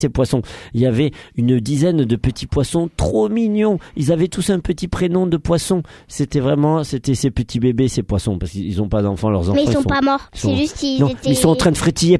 ces poissons. Il y avait une dizaine de petits poissons trop mignons. Ils avaient tous un petit prénom de poisson. C'était ces petits bébés, ces poissons, parce qu'ils n'ont pas d'enfants, leurs enfants. Mais ils sont pas morts. C'est juste ils sont en train de frétiller